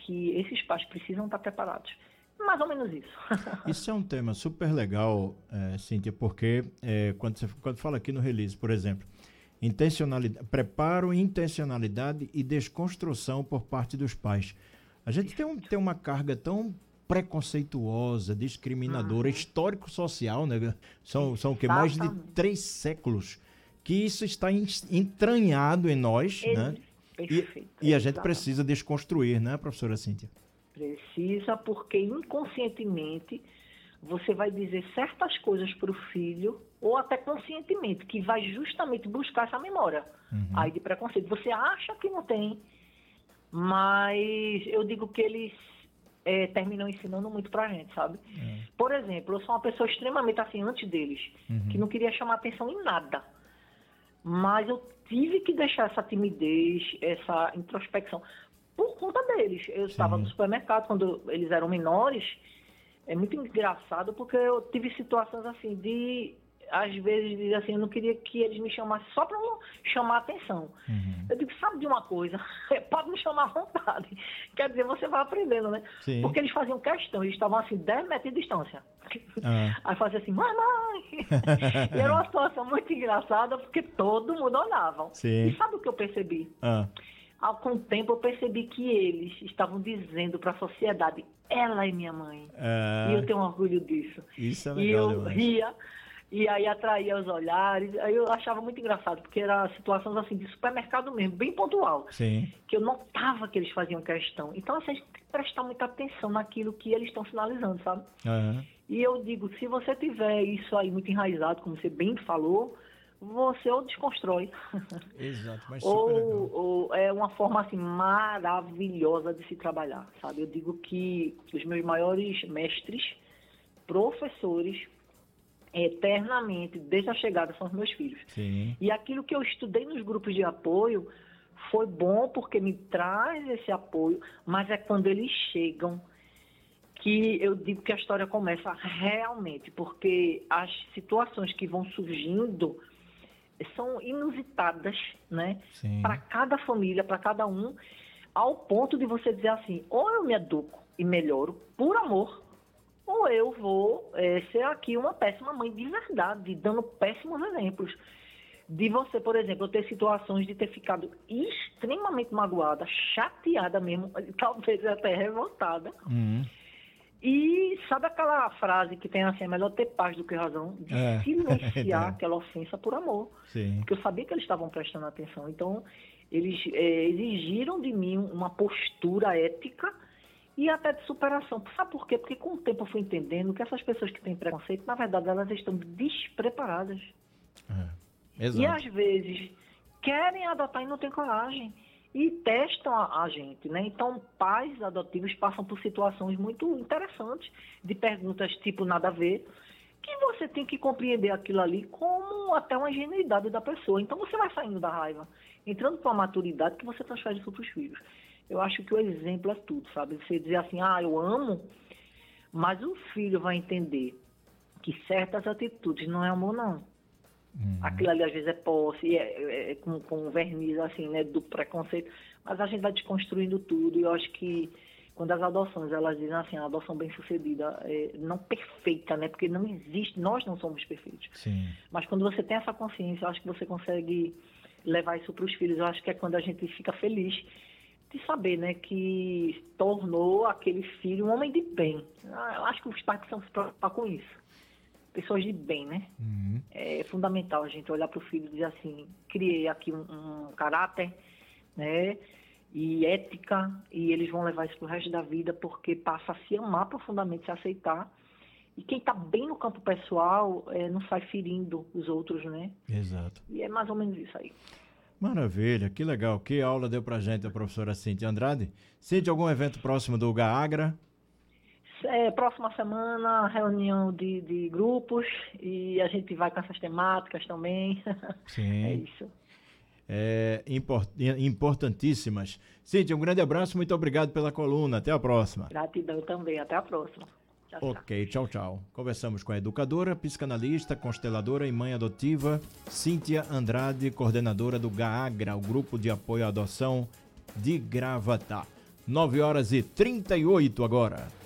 que esses pais precisam estar preparados. Mais ou menos isso. Isso é um tema super legal, Cíntia, porque quando fala aqui no release, por exemplo, intencionalidade, preparo, intencionalidade e desconstrução por parte dos pais. A gente tem uma carga tão preconceituosa, discriminadora, histórico-social, né? São o que? Mais de 3 séculos que isso está entranhado em nós, né? Perfeito. E a gente precisa desconstruir, né, professora Cíntia? Precisa, porque inconscientemente você vai dizer certas coisas para o filho, ou até conscientemente, que vai justamente buscar essa memória aí de preconceito. Você acha que não tem, mas eu digo que eles terminam ensinando muito pra gente, sabe? Por exemplo, eu sou uma pessoa extremamente assim, antes deles, que não queria chamar atenção em nada. Mas eu tive que deixar essa timidez, essa introspecção, por conta deles. Eu estava no supermercado quando eles eram menores. É muito engraçado porque eu tive situações assim de, às vezes, assim, eu não queria que eles me chamassem só para não chamar atenção. Eu digo, sabe de uma coisa? Pode me chamar à vontade. Quer dizer, você vai aprendendo, né? Sim. Porque eles faziam questão, eles estavam assim, 10 metros de distância. Aí fazia assim, mamãe! E era uma situação muito engraçada porque todo mundo olhava. Sim. E sabe o que eu percebi? Com o tempo eu percebi que eles estavam dizendo para a sociedade, ela é minha mãe. E eu tenho orgulho disso. Isso é legal, e eu demais. ria, e aí atraía os olhares. Aí eu achava muito engraçado, porque eram situações assim de supermercado mesmo, bem pontual. Sim. Que eu notava que eles faziam questão. Então assim, a gente tem que prestar muita atenção naquilo que eles estão sinalizando, sabe? E eu digo, se você tiver isso aí muito enraizado, como você bem falou, você ou desconstrói. Exato, mas super legal. ou é uma forma assim maravilhosa de se trabalhar, sabe? Eu digo que os meus maiores mestres, professores, eternamente, desde a chegada, são os meus filhos. Sim. E aquilo que eu estudei nos grupos de apoio foi bom porque me traz esse apoio, mas é quando eles chegam que eu digo que a história começa realmente, porque as situações que vão surgindo são inusitadas, né? Para cada família, para cada um, ao ponto de você dizer assim, ou eu me educo e melhoro por amor, ou eu vou ser aqui uma péssima mãe de verdade, dando péssimos exemplos. De você, por exemplo, eu ter situações de ter ficado extremamente magoada, chateada mesmo, talvez até revoltada. E sabe aquela frase que tem assim, é melhor ter paz do que razão? De silenciar aquela ofensa por amor. Sim. Porque eu sabia que eles estavam prestando atenção. Então, eles exigiram de mim uma postura ética e até de superação. Sabe por quê? Porque com o tempo eu fui entendendo que essas pessoas que têm preconceito, na verdade, elas estão despreparadas. Exato. E às vezes querem adotar e não têm coragem. E testam a gente, né? Então, pais adotivos passam por situações muito interessantes, de perguntas tipo nada a ver, que você tem que compreender aquilo ali como até uma ingenuidade da pessoa. Então, você vai saindo da raiva, entrando com a maturidade que você transfere isso para os filhos. Eu acho que o exemplo é tudo, sabe? Você dizer assim, eu amo, mas o filho vai entender que certas atitudes não é amor, não. Aquilo ali às vezes é posse, com verniz assim, né, do preconceito, mas a gente vai desconstruindo tudo. E eu acho que quando as adoções, elas dizem assim, a adoção bem sucedida, não perfeita, né, porque não existe, nós não somos perfeitos. Sim. Mas quando você tem essa consciência, eu acho que você consegue levar isso para os filhos. Eu acho que é quando a gente fica feliz de saber, né, que tornou aquele filho um homem de bem. Eu acho que os pais precisam se preocupar com isso. Pessoas de bem, né? É fundamental a gente olhar para o filho e dizer assim, criei aqui um caráter, né? E ética, e eles vão levar isso para o resto da vida, porque passa a se amar profundamente, se aceitar. E quem está bem no campo pessoal não sai ferindo os outros, né? Exato. E é mais ou menos isso aí. Maravilha, que legal. Que aula deu pra gente a professora Cíntia Andrade. Cíntia, algum evento próximo do GAAGRA? Próxima semana, reunião de grupos, e a gente vai com essas temáticas também. Sim. É isso. Importantíssimas. Cíntia, um grande abraço, muito obrigado pela coluna. Até a próxima. Gratidão também. Até a próxima. Tchau, tchau. Ok, tchau, tchau. Conversamos com a educadora, psicanalista, consteladora e mãe adotiva Cíntia Andrade, coordenadora do GAAGRA, o Grupo de Apoio à Adoção de Gravatá. 9h38 agora.